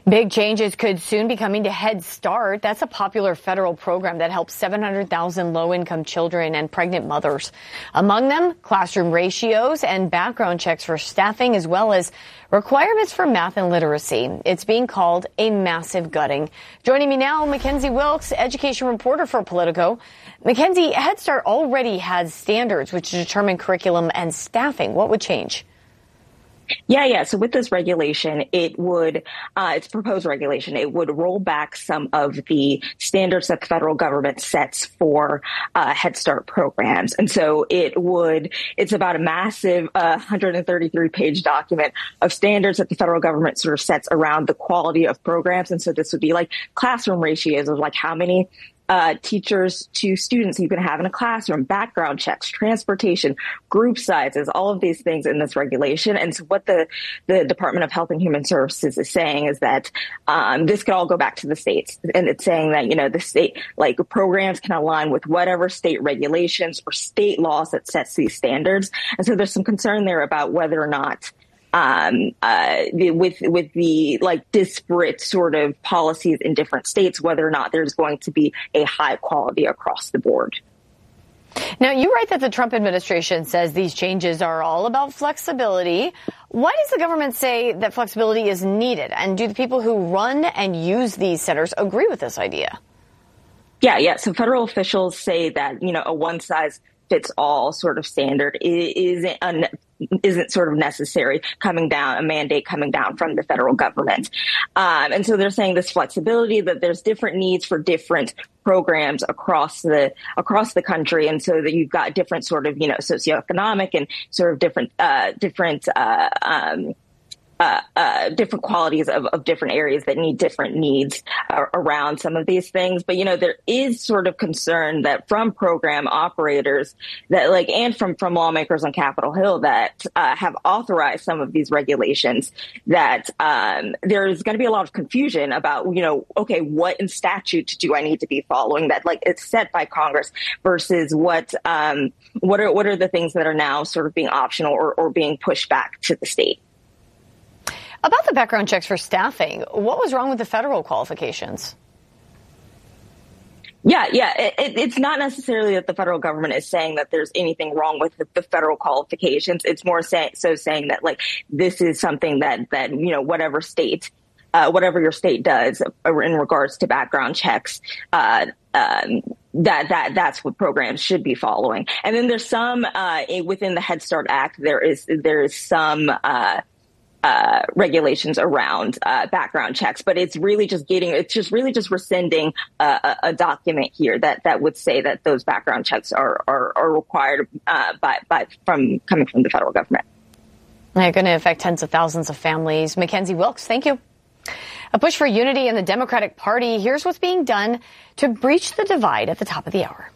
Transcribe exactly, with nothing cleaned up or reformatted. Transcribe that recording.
Big changes could soon be coming to Head Start. That's a popular federal program that helps seven hundred thousand low-income children and pregnant mothers. Among them, classroom ratios and background checks for staffing, as well as requirements for math and literacy. It's being called a massive gutting. Joining me now, Mackenzie Wilkes, education reporter for Politico. Mackenzie, Head Start already has standards which determine curriculum and staffing. What would change? Yeah, yeah. So with this regulation, it would, uh, it's proposed regulation, it would roll back some of the standards that the federal government sets for uh, Head Start programs. And so it would, it's about a massive uh, one hundred thirty-three page document of standards that the federal government sort of sets around the quality of programs. And so this would be like classroom ratios of like how many Uh, teachers to students you can have in a classroom, background checks, transportation, group sizes, all of these things in this regulation. And so what the, the Department of Health and Human Services is saying is that um, this could all go back to the states. And it's saying that, you know, the state, like programs can align with whatever state regulations or state laws that sets these standards. And so there's some concern there about whether or not Um, uh, the, with, with the like disparate sort of policies in different states, whether or not there's going to be a high quality across the board. Now, you write that the Trump administration says these changes are all about flexibility. Why does the government say that flexibility is needed? And do the people who run and use these centers agree with this idea? Yeah, yeah. So federal officials say that, you know, a one size fits all sort of standard isn't un- isn't sort of necessary coming down, a mandate coming down from the federal government. Um, and so they're saying this flexibility, that there's different needs for different programs across the across the country. And so that you've got different sort of, you know, socioeconomic and sort of different uh, different uh, um Uh, uh, different qualities of, of different areas that need different needs uh, around some of these things. But, you know, there is sort of concern that from program operators that like, and from, from lawmakers on Capitol Hill that uh, have authorized some of these regulations, that um, there's going to be a lot of confusion about, you know, okay, what in statute do I need to be following that like it's set by Congress versus what, um, what are, what are the things that are now sort of being optional or, or being pushed back to the state? About the background checks for staffing, what was wrong with the federal qualifications? Yeah, yeah. It, it's not necessarily that the federal government is saying that there's anything wrong with the, the federal qualifications. It's more say, so saying that, like, this is something that, that you know, whatever state, uh, whatever your state does in regards to background checks, uh, um, that that that's what programs should be following. And then there's some uh, within the Head Start Act, there is there is some uh Uh, regulations around uh, background checks, but it's really just getting, it's just really just rescinding uh, a, a document here that, that would say that those background checks are are, are required uh, by by from coming from the federal government. They're going to affect tens of thousands of families. Mackenzie Wilkes, thank you. A push for unity in the Democratic Party. Here's what's being done to breach the divide at the top of the hour.